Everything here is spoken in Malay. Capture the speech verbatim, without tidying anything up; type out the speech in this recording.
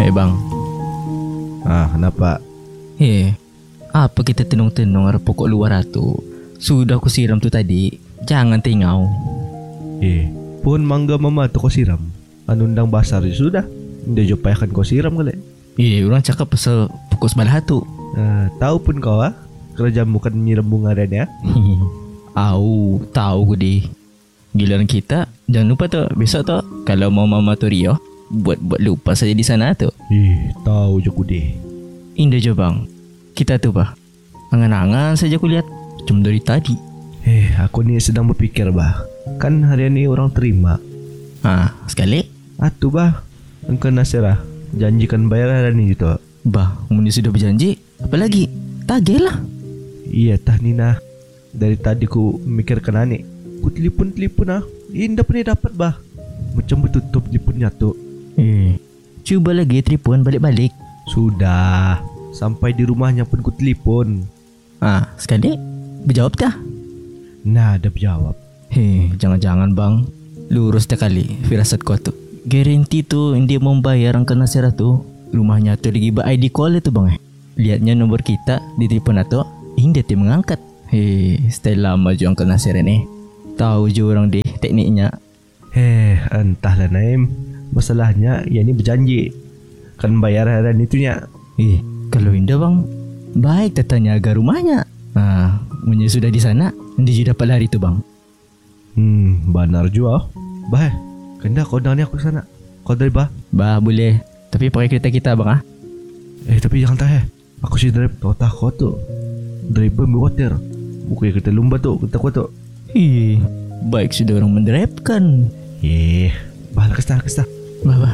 Eh bang. Ah, kenapa? Eh, apa kita tenung-tenung ada pokok luar tu? Sudah aku siram tu tadi. Jangan tingau. Eh, pohon mangga mama tu kau siram. Anundang basar je sudah. Dia jupayakan kau siram kali. Eh, orang cakap pasal pokok sebelah tu. Ah, tahu pun kau ah. Kerajaan bukan menyiram bunga dan ya. Au, tahu aku deh. Giliran kita, jangan lupa tu besok tu kalau mau mama tu Rio, buat-buat lupa saja di sana tu. Eh, tahu je aku deh. Indah je bang. Kita tu bah. Angan-angan saja aku lihat. Cuma dari tadi. Eh, aku ni sedang berfikir bah. Kan harian ni orang terima. Ah, sekali. Atu bah. Engkau Nasirah janjikan bayar harian ni gitu. Bah, Muni sudah berjanji. Apa lagi? Tagih lah. Iya tah Nina. Dari tadi ku mikirkan ani. Ku telepon-telepon ah. Indah pun dapat bah. Macam bertutup teleponnya tu. Eh, cuba lagi telefon balik-balik. Sudah. Sampai di rumahnya pun ku telepon. Ah, sekali. Berjawab dah. Nah, ada berjawab. Hei, jangan-jangan bang. Lurus dah kali firasat kau tu. Garanti tu dia mau bayar angka Nasirah tu. Rumahnya tu lagi ber-I D call tu bang eh. Lihatnya nombor kita di telefon tu. Indah dia mengangkat. Hei, style lama je angka Nasirah ni. Tahu je orang deh tekniknya. Eh, entahlah Naim. Masalahnya ia ni berjanji kan bayar harian itunya. Eh, kalau Indah bang, baik tanya agar rumahnya. Ah, punya sudah di sana, dia juga dapat lari tu bang. Hmm, benar juga. Bah, kena kau dah ni aku sana. Kau dari bah? Bah boleh, tapi pakai kereta kita bang ah. Eh, tapi jangan tak eh. Aku sih drive otak kau tu. Driver berwater. Bukan kereta lumba tu, kereta kau tu. Ih, baik sudah orang menderepkan. Eh, bah lah kesah, kesah. Bah, bah.